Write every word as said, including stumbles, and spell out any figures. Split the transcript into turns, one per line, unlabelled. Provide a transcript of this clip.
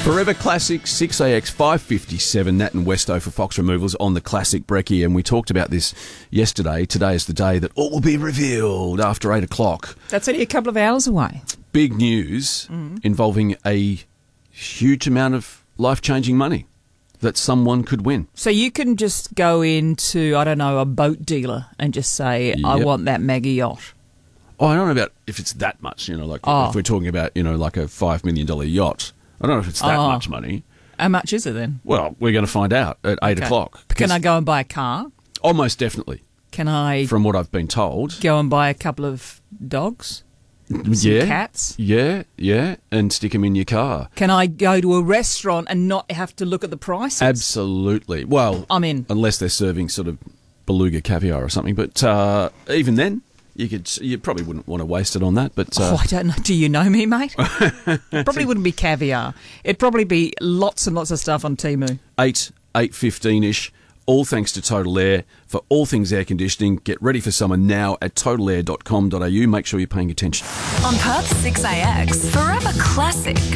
Forever Classic six A X five fifty-seven, Nat and Westo for Fox Removals on the Classic Brekkie, and we talked about this yesterday. Today is the day that all will be revealed after eight o'clock.
That's only a couple of hours away.
Big news mm. involving a huge amount of life-changing money that someone could win.
So you can just go into, I don't know, a boat dealer and just say,
Yep.
I want that mega yacht.
Oh, I don't know about if it's that much, you know, like
Oh.
if we're talking about, you know, like a five million dollars yacht. I don't know if it's that
Oh.
much money.
How much is it then?
Well, we're going to find out at eight
Okay.
o'clock.
Can I go and buy a car?
Almost definitely,
Can I
from what I've been told.
go and buy a couple of dogs? Some
yeah,
cats?
Yeah, yeah, and stick them in your car.
Can I go to a restaurant and not have to look at the prices?
Absolutely. Well,
I'm in.
Unless they're serving sort of beluga caviar or something. But uh, even then, you could you probably wouldn't want to waste it on that. But uh,
Oh, I don't know. Do you know me, mate? It probably wouldn't be caviar. It'd probably be lots and lots of stuff on Temu.
eight, eight fifteen-ish, all thanks to Total Air. For all things air conditioning, get ready for summer now at total air dot com dot a u. Make sure you're paying attention.
On Perth six A X, Forever Classic.